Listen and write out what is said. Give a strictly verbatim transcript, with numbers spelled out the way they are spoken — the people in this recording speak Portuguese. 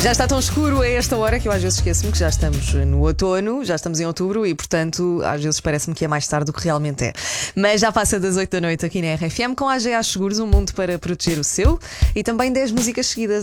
Já está tão escuro a esta hora que eu às vezes esqueço-me que já estamos no outono, já estamos em outubro e, portanto, às vezes parece-me que é mais tarde do que realmente é. Mas já passa das oito da noite aqui na R F M com a A G A Seguros, um mundo para proteger o seu, e também dez músicas seguidas.